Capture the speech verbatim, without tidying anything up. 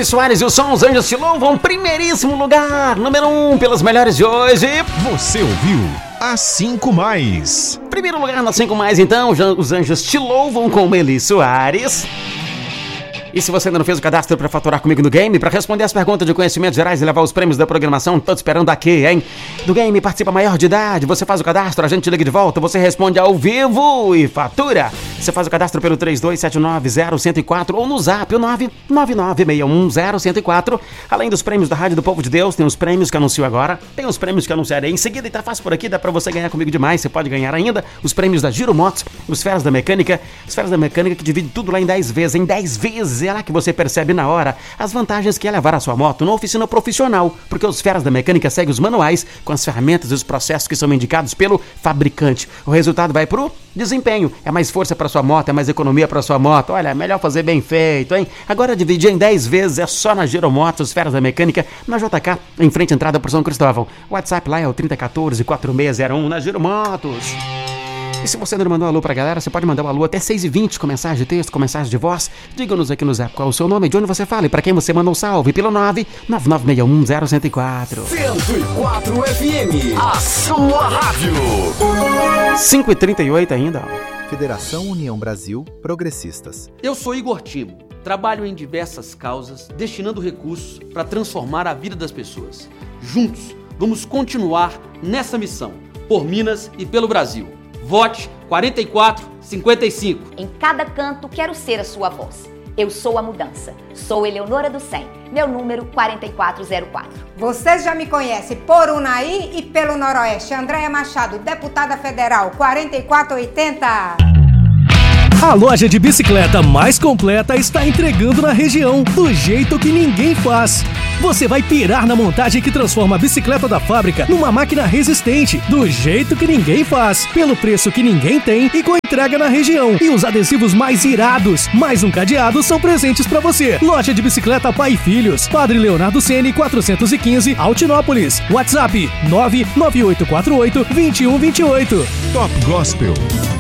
Soares e o som Os Anjos Te Louvam, primeiríssimo lugar, número um, pelos melhores de hoje. Você ouviu a cinco mais. Primeiro lugar na cinco mais, então, Os Anjos Te Louvam com Eli Soares. E se você ainda não fez o cadastro para faturar comigo no game, para responder as perguntas de conhecimentos gerais e levar os prêmios da programação, tô te esperando aqui, hein? Do game participa maior de idade, você faz o cadastro, a gente liga de volta, você responde ao vivo e fatura. Você faz o cadastro pelo três dois sete nove zero um zero quatro ou no zap o nove nove nove seis um zero um zero quatro. Além dos prêmios da Rádio do Povo de Deus, tem os prêmios que anuncio agora, tem os prêmios que anunciarei em seguida e tá fácil por aqui, dá pra você ganhar comigo demais. Você pode ganhar ainda os prêmios da Giro Motos, os Feras da Mecânica, os Feras da Mecânica que divide tudo lá em dez vezes, em dez vezes, é lá que você percebe na hora as vantagens que é levar a sua moto na oficina profissional, porque os Feras da Mecânica seguem os manuais com as ferramentas e os processos que são indicados pelo fabricante. O resultado vai pro desempenho, é mais força para sua moto, é mais economia para sua moto. Olha, é melhor fazer bem feito, hein? Agora dividir em dez vezes é só na Giromotos, Feras da Mecânica, na J K, em frente à entrada por São Cristóvão. O WhatsApp lá é o trinta um quatro, quatro seis zero um na Giromotos. E se você ainda não mandou um alô pra galera, você pode mandar um alô até seis e vinte com mensagem de texto, com mensagem de voz. Diga-nos aqui no Zap qual é o seu nome, de onde você fala e pra quem você manda um salve pelo nove nove nove seis um zero um zero quatro. cento e quatro F M, a sua rádio. cinco e trinta e oito ainda. Federação União Brasil Progressistas. Eu sou Igor Timo. Trabalho em diversas causas, destinando recursos para transformar a vida das pessoas. Juntos, vamos continuar nessa missão, por Minas e pelo Brasil. Vote quarenta e quatro cinquenta e cinco. Em cada canto quero ser a sua voz. Eu sou a mudança. Sou Eleonora do cem. Meu número quarenta e quatro zero quatro. Vocês já me conhecem por Unaí e pelo Noroeste. Andréia Machado, deputada federal, quarenta e quatro oitenta. A loja de bicicleta mais completa está entregando na região, do jeito que ninguém faz. Você vai pirar na montagem que transforma a bicicleta da fábrica numa máquina resistente, do jeito que ninguém faz, pelo preço que ninguém tem e com entrega na região. E os adesivos mais irados, mais um cadeado, são presentes para você. Loja de bicicleta Pai e Filhos, Padre Leonardo Ceni, quatrocentos e quinze, Altinópolis. WhatsApp nove nove oito quatro oito dois um dois oito. Top Gospel.